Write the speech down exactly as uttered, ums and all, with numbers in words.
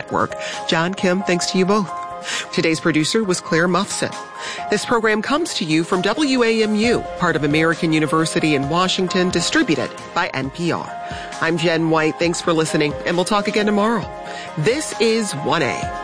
Network. John, Kim, thanks to you both. Today's producer was Claire Muffson. This program comes to you from W A M U, part of American University in Washington, distributed by N P R. I'm Jen White. Thanks for listening, and we'll talk again tomorrow. This is one A.